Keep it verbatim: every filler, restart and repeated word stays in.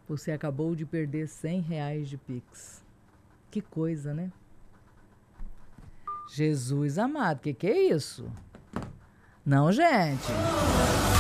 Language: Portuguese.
Você acabou de perder cem reais de Pix. Que coisa, né? Jesus amado, que que é isso? Não, gente.